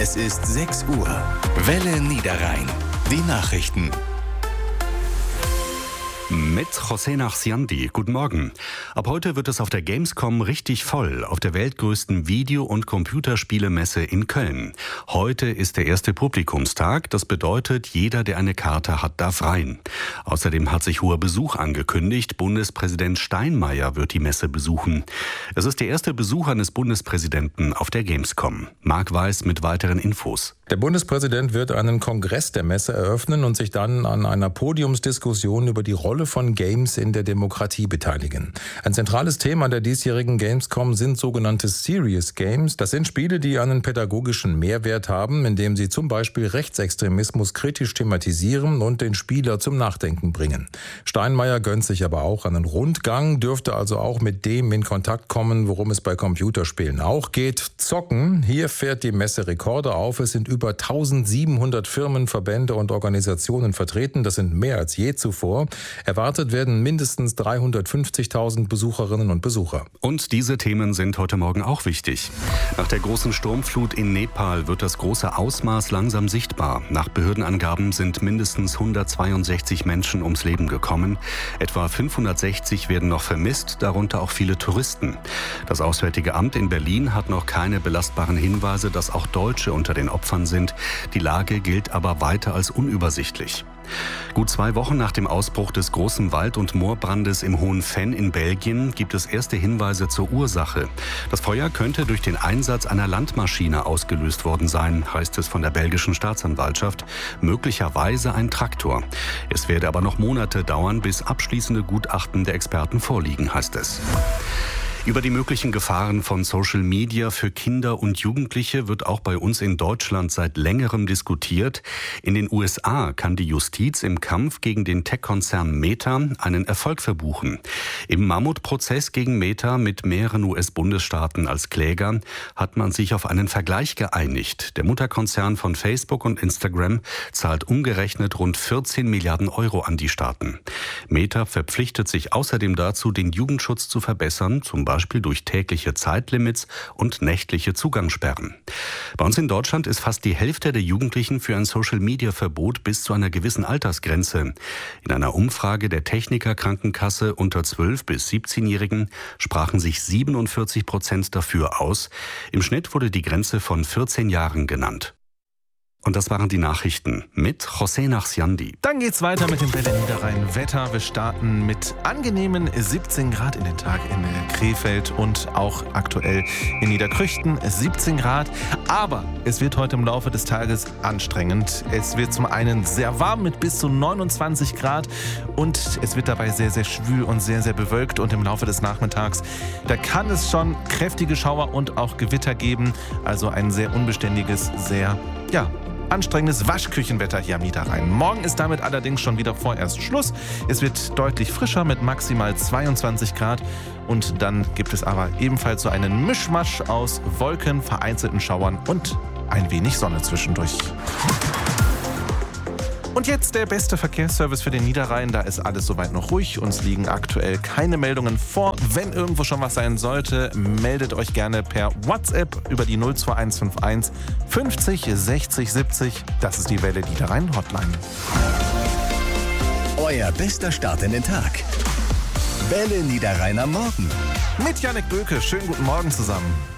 Es ist 6 Uhr. Welle Niederrhein. Die Nachrichten. Mit José Nachsiandi. Guten Morgen. Ab heute wird es auf der Gamescom richtig voll, auf der weltgrößten Video- und Computerspielemesse in Köln. Heute ist der erste Publikumstag. Das bedeutet, jeder, der eine Karte hat, darf rein. Außerdem hat sich hoher Besuch angekündigt. Bundespräsident Steinmeier wird die Messe besuchen. Es ist der erste Besuch eines Bundespräsidenten auf der Gamescom. Marc Weiß mit weiteren Infos. Der Bundespräsident wird einen Kongress der Messe eröffnen und sich dann an einer Podiumsdiskussion über die Rolle von Games in der Demokratie beteiligen. Ein zentrales Thema der diesjährigen Gamescom sind sogenannte Serious Games. Das sind Spiele, die einen pädagogischen Mehrwert haben, indem sie zum Beispiel Rechtsextremismus kritisch thematisieren und den Spieler zum Nachdenken bringen. Steinmeier gönnt sich aber auch einen Rundgang, dürfte also auch mit dem in Kontakt kommen, worum es bei Computerspielen auch geht: Zocken. Hier fährt die Messe Rekorde auf. Es sind über 1700 Firmen, Verbände und Organisationen vertreten. Das sind mehr als je zuvor. Erwartet werden mindestens 350.000 Besucherinnen und Besucher. Und diese Themen sind heute Morgen auch wichtig. Nach der großen Sturmflut in Nepal wird das große Ausmaß langsam sichtbar. Nach Behördenangaben sind mindestens 162 Menschen ums Leben gekommen. Etwa 560 werden noch vermisst, darunter auch viele Touristen. Das Auswärtige Amt in Berlin hat noch keine belastbaren Hinweise, dass auch Deutsche unter den Opfern sind. Die Lage gilt aber weiter als unübersichtlich. Gut 2 Wochen nach dem Ausbruch des großen Wald- und Moorbrandes im Hohen Venn in Belgien gibt es erste Hinweise zur Ursache. Das Feuer könnte durch den Einsatz einer Landmaschine ausgelöst worden sein, heißt es von der belgischen Staatsanwaltschaft. Möglicherweise ein Traktor. Es werde aber noch Monate dauern, bis abschließende Gutachten der Experten vorliegen, heißt es. Über die möglichen Gefahren von Social Media für Kinder und Jugendliche wird auch bei uns in Deutschland seit längerem diskutiert. In den USA kann die Justiz im Kampf gegen den Tech-Konzern Meta einen Erfolg verbuchen. Im Mammutprozess gegen Meta mit mehreren US-Bundesstaaten als Kläger hat man sich auf einen Vergleich geeinigt. Der Mutterkonzern von Facebook und Instagram zahlt umgerechnet rund 14 Milliarden Euro an die Staaten. Meta verpflichtet sich außerdem dazu, den Jugendschutz zu verbessern, zum Beispiel durch tägliche Zeitlimits und nächtliche Zugangssperren. Bei uns in Deutschland ist fast die Hälfte der Jugendlichen für ein Social-Media-Verbot bis zu einer gewissen Altersgrenze. In einer Umfrage der Techniker Krankenkasse unter 12- bis 17-Jährigen sprachen sich 47% dafür aus. Im Schnitt wurde die Grenze von 14 Jahren genannt. Und das waren die Nachrichten mit José Nachsiandi. Dann geht's weiter mit dem Welle Niederrhein Wetter. Wir starten mit angenehmen 17 Grad in den Tag in Krefeld und auch aktuell in Niederkrüchten 17 Grad. Aber es wird heute im Laufe des Tages anstrengend. Es wird zum einen sehr warm mit bis zu 29 Grad und es wird dabei sehr, sehr schwül und sehr, sehr bewölkt. Und im Laufe des Nachmittags, da kann es schon kräftige Schauer und auch Gewitter geben. Also ein sehr unbeständiges, sehr, anstrengendes Waschküchenwetter hier am Niederrhein. Morgen ist damit allerdings schon wieder vorerst Schluss. Es wird deutlich frischer mit maximal 22 Grad. Und dann gibt es aber ebenfalls so einen Mischmasch aus Wolken, vereinzelten Schauern und ein wenig Sonne zwischendurch. Und jetzt der beste Verkehrsservice für den Niederrhein. Da ist alles soweit noch ruhig. Uns liegen aktuell keine Meldungen vor. Wenn irgendwo schon was sein sollte, meldet euch gerne per WhatsApp über die 02151 50 60 70. Das ist die Welle Niederrhein Hotline. Euer bester Start in den Tag. Welle Niederrhein am Morgen. Mit Jannik Böke. Schönen guten Morgen zusammen.